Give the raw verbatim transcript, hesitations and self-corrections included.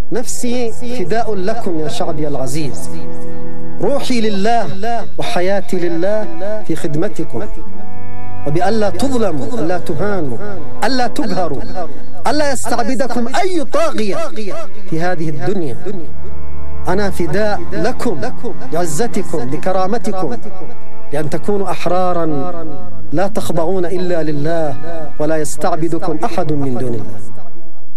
نفسي فداء لكم يا شعبي العزيز، روحي لله وحياتي لله في خدمتكم، وبألا تظلموا، ألا تهانوا، ألا تقهروا، ألا يستعبدكم أي طاغية في هذه الدنيا. أنا فداء لكم لعزتكم لكرامتكم، لأن تكونوا أحرارا لا تخضعون إلا لله ولا يستعبدكم أحد من دون الله.